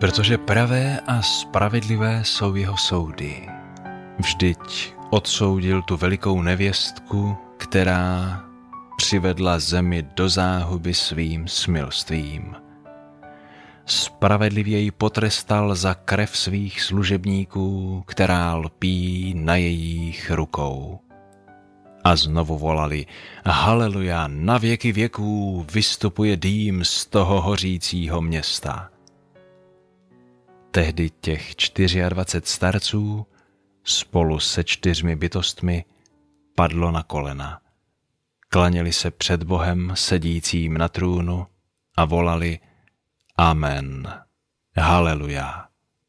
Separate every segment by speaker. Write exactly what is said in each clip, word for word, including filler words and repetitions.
Speaker 1: Protože pravé a spravedlivé jsou jeho soudy. Vždyť odsoudil tu velikou nevěstku, která přivedla zemi do záhuby svým smilstvím. Spravedlivě ji potrestal za krev svých služebníků, která lpí na jejich rukou. A znovu volali: Haleluja, na věky věků vystupuje dým z toho hořícího města. Tehdy těch dvacet čtyři starců spolu se čtyřmi bytostmi padlo na kolena. Klaněli se před Bohem sedícím na trůnu a volali: Amen, haleluja.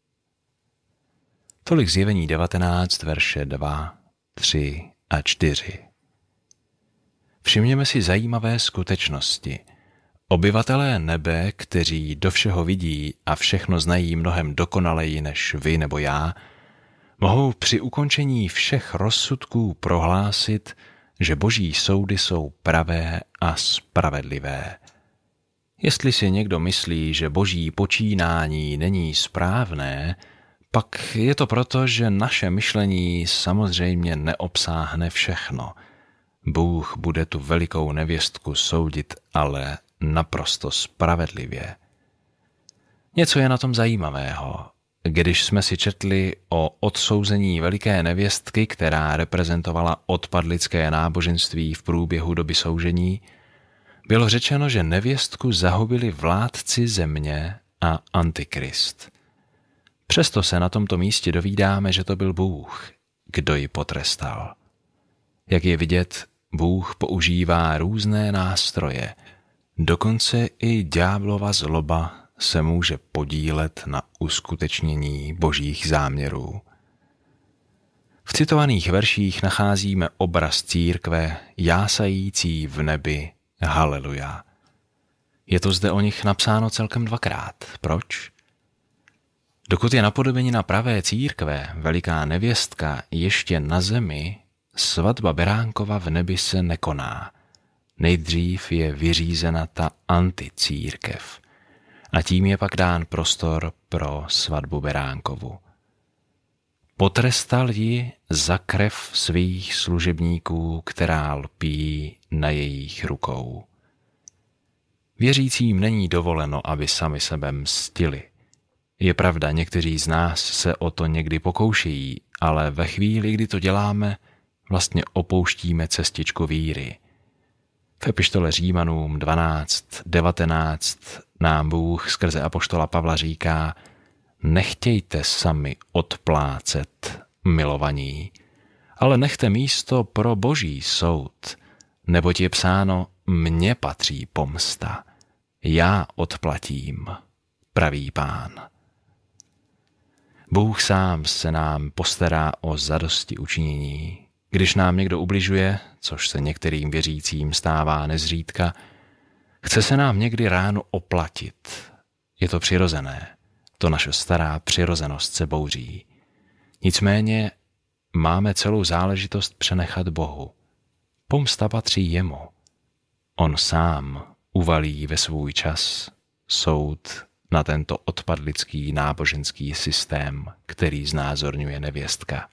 Speaker 1: Tolik Zjevení devatenáct, verše dva, tři a čtyři. Všimněme si zajímavé skutečnosti. Obyvatelé nebe, kteří do všeho vidí a všechno znají mnohem dokonaleji než vy nebo já, mohou při ukončení všech rozsudků prohlásit, že boží soudy jsou pravé a spravedlivé. Jestli si někdo myslí, že boží počínání není správné, pak je to proto, že naše myšlení samozřejmě neobsáhne všechno. Bůh bude tu velikou nevěstku soudit, ale naprosto spravedlivě. Něco je na tom zajímavého. Když jsme si četli o odsouzení veliké nevěstky, která reprezentovala odpadlické náboženství v průběhu doby soužení, bylo řečeno, že nevěstku zahubili vládci země a Antikrist. Přesto se na tomto místě dovídáme, že to byl Bůh, kdo ji potrestal. Jak je vidět, Bůh používá různé nástroje, dokonce i ďáblova zloba se může podílet na uskutečnění božích záměrů. V citovaných verších nacházíme obraz církve jásající v nebi haleluja. Je to zde o nich napsáno celkem dvakrát. Proč? Dokud je napodobenina pravé církve, veliká nevěstka, ještě na zemi, svatba Beránkova v nebi se nekoná. Nejdřív je vyřízena ta anticírkev a tím je pak dán prostor pro svatbu Beránkovu. Potrestal ji za krev svých služebníků, která lpí na jejich rukou. Věřícím není dovoleno, aby sami sebe mstili. Je pravda, někteří z nás se o to někdy pokoušejí, ale ve chvíli, kdy to děláme, vlastně opouštíme cestičku víry. V epištole Římanům dvanáct devatenáct nám Bůh skrze apoštola Pavla říká: nechtějte sami odplácet, milovaní, ale nechte místo pro boží soud, neboť je psáno: mně patří pomsta, já odplatím, pravý Pán. Bůh sám se nám postará o zadosti učinění. Když nám někdo ubližuje, což se některým věřícím stává nezřídka, chce se nám někdy ráno oplatit. Je to přirozené. To naše stará přirozenost se bouří. Nicméně máme celou záležitost přenechat Bohu. Pomsta patří jemu. On sám uvalí ve svůj čas soud na tento odpadlický náboženský systém, který znázorňuje nevěstka.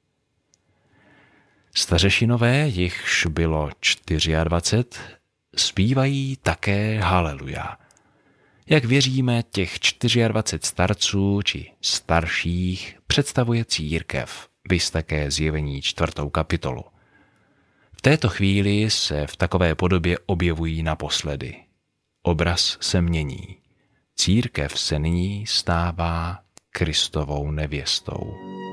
Speaker 1: Stařešinové, jichž bylo dvacet čtyři, zpívají také haleluja. Jak věříme, těch dvacet čtyři starců či starších představuje církev, viz také Zjevení čtvrtou kapitolu. V této chvíli se v takové podobě objevují naposledy. Obraz se mění. Církev se nyní stává Kristovou nevěstou.